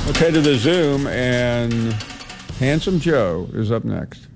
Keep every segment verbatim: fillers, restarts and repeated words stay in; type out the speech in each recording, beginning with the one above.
Okay, to the Zoom, and Handsome Joe is up next.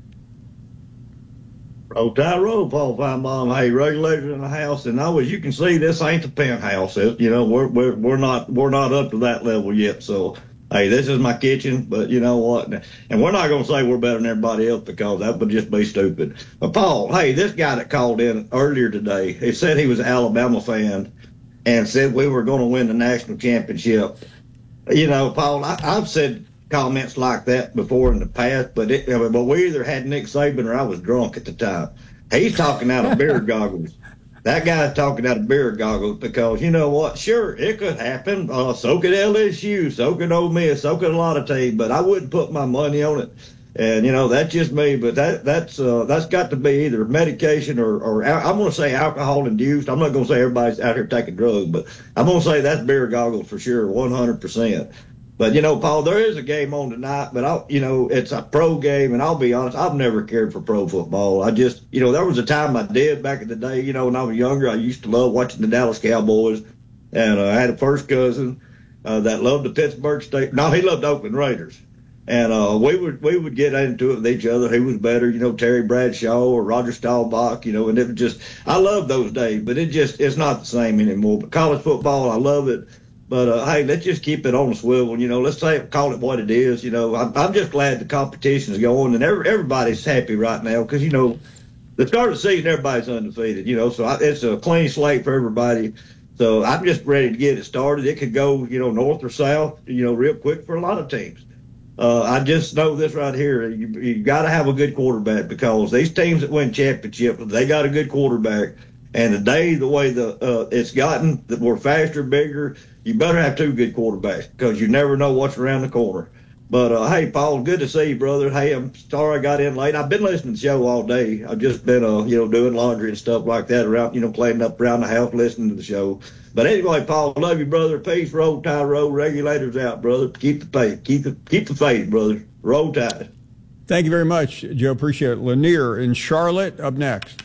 Oh, Tyro, Paul Feinbaum. Hey, regulators in the house, and now as you can see, this ain't the penthouse. It, you know, we're we're we're not we're not up to that level yet. So, hey, this is my kitchen, but you know what? And we're not gonna say we're better than everybody else because that would just be stupid. But Paul, hey, this guy that called in earlier today, he said he was an Alabama fan and said we were going to win the national championship. You know, Paul, I, I've said comments like that before in the past, but it, but we either had Nick Saban or I was drunk at the time. He's talking out of beer goggles. That guy's talking out of beer goggles because, you know what, sure, it could happen. Uh, so could L S U, so could Ole Miss, so could a lot of teams, but I wouldn't put my money on it. And, you know, that's just me, but that that's uh, that's got to be either medication or, or I'm going to say alcohol-induced. I'm not going to say everybody's out here taking drugs, but I'm going to say that's beer goggles for sure, one hundred percent. But, you know, Paul, there is a game on tonight, but, I'll, you know, it's a pro game, and I'll be honest, I've never cared for pro football. I just, you know, there was a time I did back in the day, you know, when I was younger. I used to love watching the Dallas Cowboys, and uh, I had a first cousin uh, that loved the Pittsburgh State. No, he loved the Oakland Raiders. And uh, we would we would get into it with each other. Who was better, you know, Terry Bradshaw or Roger Staubach, you know, and it was just, I love those days, but it just, it's not the same anymore. But college football, I love it. But, uh, hey, let's just keep it on the swivel. You know, let's say, call it what it is. You know, I'm, I'm just glad the competition's going, and every, everybody's happy right now because, you know, the start of the season, everybody's undefeated, you know, so I, it's a clean slate for everybody. So I'm just ready to get it started. It could go, you know, north or south, you know, real quick for a lot of teams. Uh, I just know this right here. You, you got to have a good quarterback because these teams that win championships, they got a good quarterback. And today, the way the uh, it's gotten, that we're faster, bigger, you better have two good quarterbacks because you never know what's around the corner. But, uh, hey, Paul, good to see you, brother. Hey, I'm sorry I got in late. I've been listening to the show all day. I've just been, uh, you know, doing laundry and stuff like that around, you know, cleaning up around the house, listening to the show. But anyway, Paul, love you, brother. Peace, roll tide, roll. Regulators out, brother. Keep the faith. Keep the, keep the faith, brother. Roll tide. Thank you very much, Joe. Appreciate it. Lanier in Charlotte up next.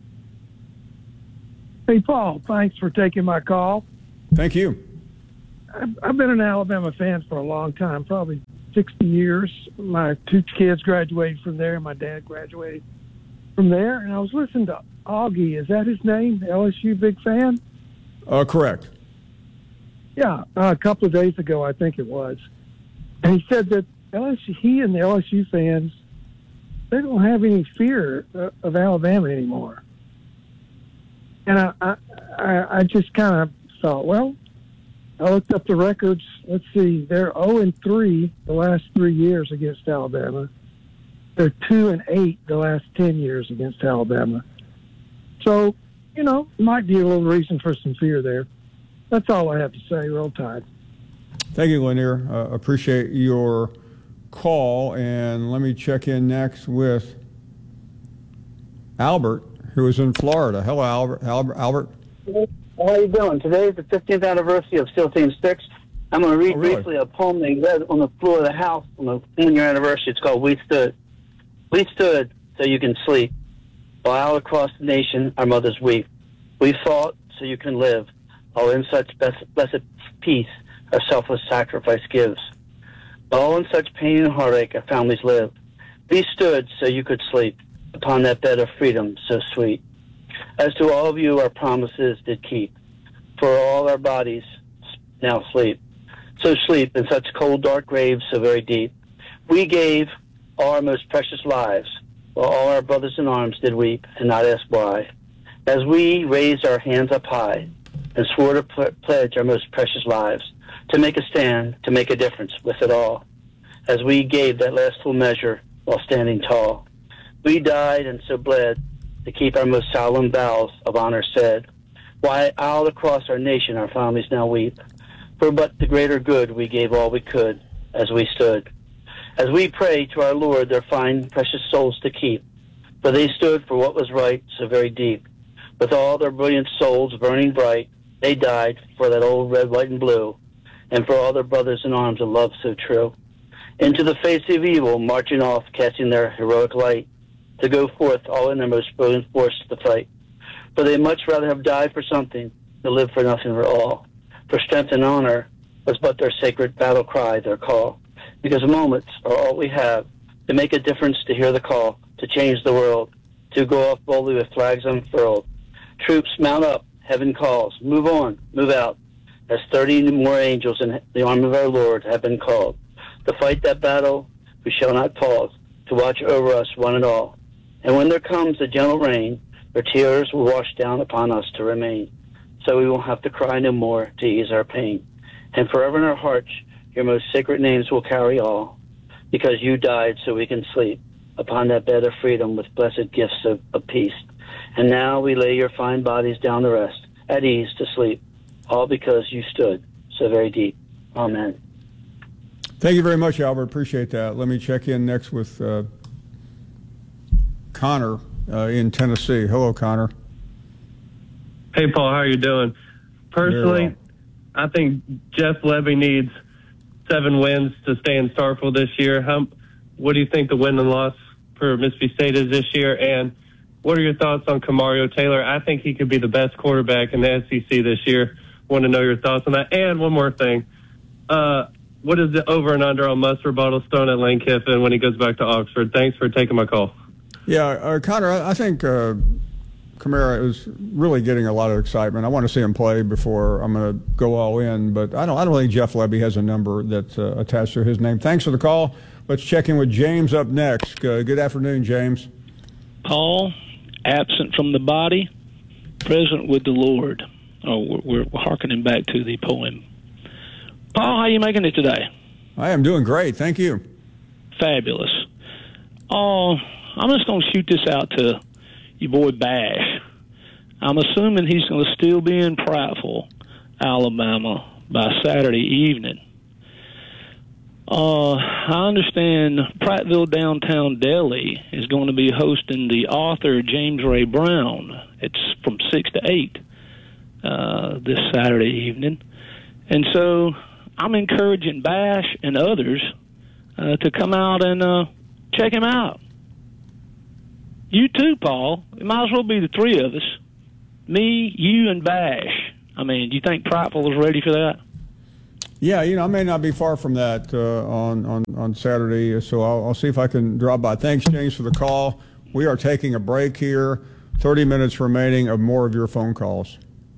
Hey, Paul, thanks for taking my call. Thank you. I've, I've been an Alabama fan for a long time, probably sixty years. My two kids graduated from there. My dad graduated from there. And I was listening to Augie. Is that his name? L S U big fan? Uh, correct. Yeah, uh, a couple of days ago, I think it was. And he said that L S U, he and the L S U fans, they don't have any fear of Alabama anymore. And I, I, I just kind of thought, well, I looked up the records. Let's see, they're oh and three the last three years against Alabama. They're two and eight the last ten years against Alabama. So, you know, might be a little reason for some fear there. That's all I have to say. Roll Tide. Thank you, Lanier. Uh, appreciate your call. And let me check in next with Albert, who is in Florida. Hello, Albert. Albert. Albert. How are you doing? Today is the fifteenth anniversary of SEAL Team six. I'm going to read oh, really? briefly a poem they read on the floor of the house on the one-year anniversary. It's called We Stood. We stood so you can sleep, while across the nation our mothers weep. We fought so you can live, while in such blessed peace our selfless sacrifice gives. All in such pain and heartache our families live. We stood so you could sleep upon that bed of freedom so sweet. As to all of you our promises did keep, for all our bodies now sleep. So sleep in such cold dark graves so very deep. We gave all our most precious lives, while all our brothers in arms did weep and not ask why. As we raised our hands up high and swore to pl- pledge our most precious lives, to make a stand, to make a difference with it all. As we gave that last full measure while standing tall. We died and so bled to keep our most solemn vows of honor said. Why, all across our nation our families now weep. For but the greater good we gave all we could as we stood. As we pray to our Lord their fine, precious souls to keep. For they stood for what was right so very deep. With all their brilliant souls burning bright, they died for that old red, white, and blue, and for all their brothers in arms of love so true. Into the face of evil, marching off, casting their heroic light, to go forth all in their most brilliant force to fight. For they much rather have died for something than live for nothing for all. For strength and honor, was but their sacred battle cry, their call. Because moments are all we have to make a difference, to hear the call, to change the world, to go off boldly with flags unfurled. Troops, mount up, heaven calls. Move on, move out, as thirty more angels in the arm of our Lord have been called. To fight that battle, we shall not pause, to watch over us one and all. And when there comes a gentle rain, their tears will wash down upon us to remain. So we won't have to cry no more to ease our pain. And forever in our hearts, your most sacred names will carry all, because you died so we can sleep upon that bed of freedom with blessed gifts of, of peace. And now we lay your fine bodies down to rest, at ease to sleep, all because you stood so very deep. Amen. Thank you very much, Albert. Appreciate that. Let me check in next with uh, Connor uh, in Tennessee. Hello, Connor. Hey, Paul. How are you doing? Personally, well. I think Jeff Lebby needs seven wins to stay in Starkville this year. How, what do you think the win and loss for Mississippi State is this year? And what are your thoughts on Kamario Taylor? I think he could be the best quarterback in the S E C this year. Want to know your thoughts on that. And one more thing. Uh, what is the over and under on mustard bottles thrown at Lane Kiffin when he goes back to Oxford? Thanks for taking my call. Yeah, uh, Connor, I, I think uh, Kamara is really getting a lot of excitement. I want to see him play before I'm going to go all in, but I don't I don't think Jeff Lebby has a number that's uh, attached to his name. Thanks for the call. Let's check in with James up next. Uh, good afternoon, James. Paul, absent from the body, present with the Lord. Oh, we're, we're hearkening back to the poem. Paul, how are you making it today? I am doing great. Thank you. Fabulous. Oh, I'm just going to shoot this out to your boy Bash. I'm assuming he's going to still be in Prattville, Alabama, by Saturday evening. Uh, I understand Prattville Downtown Deli is going to be hosting the author James Ray Brown. It's from six to eight uh, this Saturday evening. And so I'm encouraging Bash and others uh, to come out and uh, check him out. You too, Paul. It might as well be the three of us. Me, you, and Bash. I mean, do you think Prattville is ready for that? Yeah, you know, I may not be far from that uh, on, on, on Saturday, so I'll, I'll see if I can drop by. Thanks, James, for the call. We are taking a break here. thirty minutes remaining of more of your phone calls.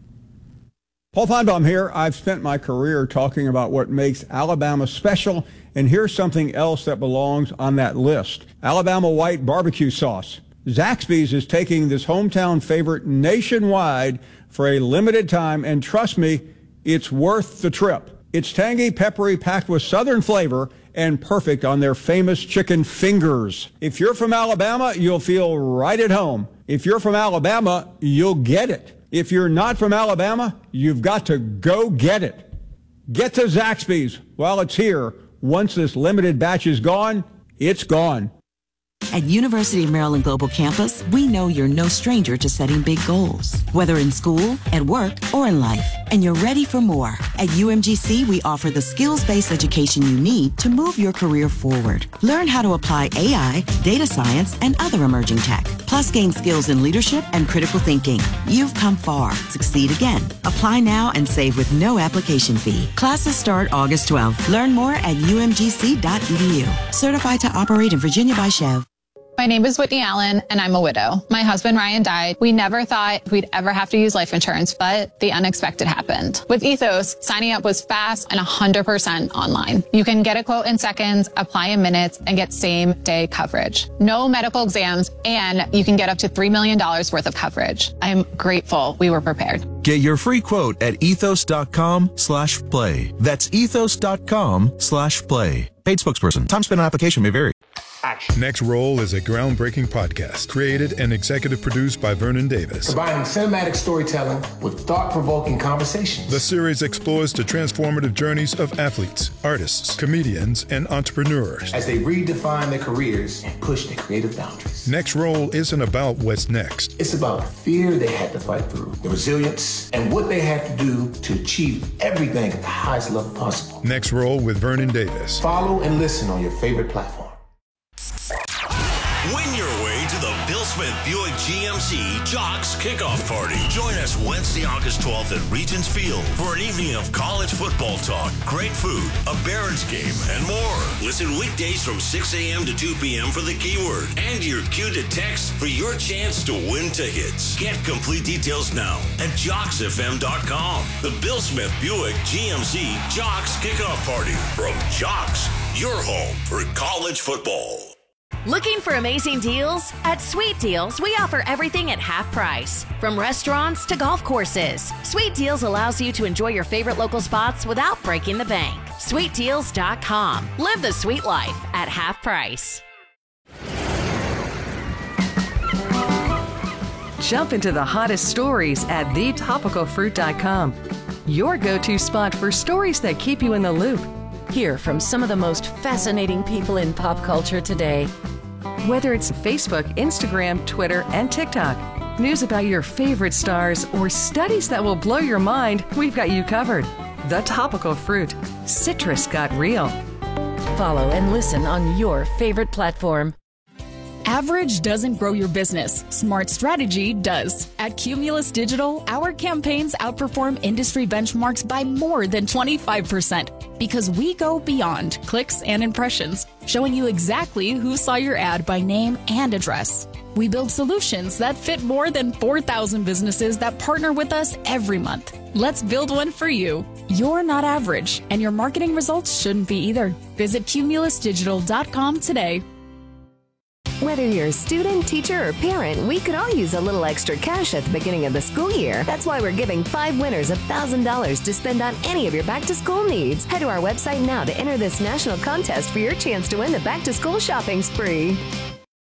Paul Feinbaum here. I've spent my career talking about what makes Alabama special, and here's something else that belongs on that list. Alabama white barbecue sauce. Zaxby's is taking this hometown favorite nationwide for a limited time, and trust me, it's worth the trip. It's tangy, peppery, packed with southern flavor, and perfect on their famous chicken fingers. If you're from Alabama, you'll feel right at home. If you're from Alabama, you'll get it. If you're not from Alabama, you've got to go get it. Get to Zaxby's while it's here. Once this limited batch is gone, it's gone. At University of Maryland Global Campus, we know you're no stranger to setting big goals, whether in school, at work, or in life, and you're ready for more. At U M G C, we offer the skills-based education you need to move your career forward. Learn how to apply A I, data science, and other emerging tech, plus gain skills in leadership and critical thinking. You've come far. Succeed again. Apply now and save with no application fee. Classes start August twelfth. Learn more at U M G C dot E D U. Certified to operate in Virginia by Chev. My name is Whitney Allen, and I'm a widow. My husband, Ryan, died. We never thought we'd ever have to use life insurance, but the unexpected happened. With Ethos, signing up was fast and one hundred percent online. You can get a quote in seconds, apply in minutes, and get same-day coverage. No medical exams, and you can get up to three million dollars worth of coverage. I'm grateful we were prepared. Get your free quote at ethos.com slash play. That's ethos.com slash play. Paid spokesperson. Time spent on application may vary. Action. Next Roll is a groundbreaking podcast created and executive produced by Vernon Davis. Combining cinematic storytelling with thought-provoking conversations. The series explores the transformative journeys of athletes, artists, comedians, and entrepreneurs as they redefine their careers and push their creative boundaries. Next Roll isn't about what's next. It's about the fear they had to fight through, the resilience, and what they had to do to achieve everything at the highest level possible. Next Roll with Vernon Davis. Follow and listen on your favorite platform. Win your way to the Bill Smith Buick G M C Jocks Kickoff Party. Join us Wednesday, August twelfth at Regents Field for an evening of college football talk, great food, a Barons game, and more. Listen weekdays from six a.m. to two p.m. for the keyword and your cue to text for your chance to win tickets. Get complete details now at jocks f m dot com. The Bill Smith Buick G M C Jocks Kickoff Party from Jocks, your home for college football. Looking for amazing deals? At Sweet Deals, we offer everything at half price. From restaurants to golf courses, Sweet Deals allows you to enjoy your favorite local spots without breaking the bank. sweet deals dot com. Live the sweet life at half price. Jump into the hottest stories at the topical fruit dot com. Your go-to spot for stories that keep you in the loop. Hear from some of the most fascinating people in pop culture today. Whether it's Facebook, Instagram, Twitter, and TikTok, news about your favorite stars, or studies that will blow your mind, we've got you covered. The Topical Fruit. Citrus got real. Follow and listen on your favorite platform. Average doesn't grow your business. Smart strategy does. At Cumulus Digital, our campaigns outperform industry benchmarks by more than twenty-five percent because we go beyond clicks and impressions, showing you exactly who saw your ad by name and address. We build solutions that fit more than four thousand businesses that partner with us every month. Let's build one for you. You're not average, and your marketing results shouldn't be either. Visit cumulus digital dot com today. Whether you're a student, teacher, or parent, we could all use a little extra cash at the beginning of the school year. That's why we're giving five winners one thousand dollars to spend on any of your back-to-school needs. Head to our website now to enter this national contest for your chance to win the back-to-school shopping spree.